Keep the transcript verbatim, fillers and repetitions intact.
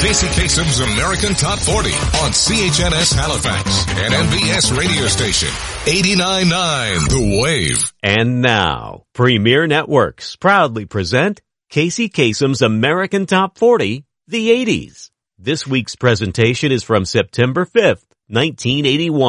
Casey Kasem's American Top forty on C H N S Halifax and M B S radio station eighty-nine point nine The Wave. And now, Premier Networks proudly present Casey Kasem's American Top forty, the eighties. This week's presentation is from September fifth, nineteen eighty-one.